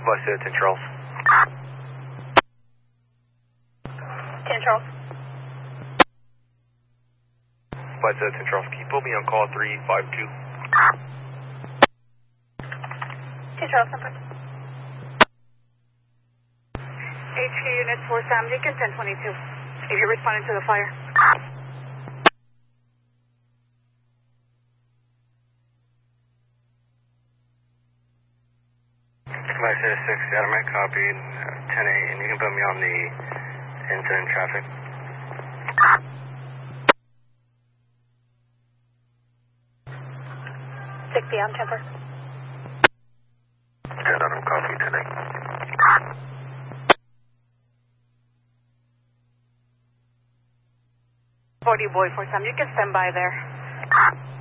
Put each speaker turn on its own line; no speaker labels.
Vice 10 Charles.
10 Charles.
Vice 10 Charles, can you put me on call 352?
10 Charles, number. HQ Unit 4 Sam Deacon, 1022. If you're responding to the fire.
Vice 6, Adamite, copied, 10-8, and you can put me on the incident traffic.
Six PM, Temper.
10 Adam, copy, 10-8.
Boy 4 Sam, you can stand by there.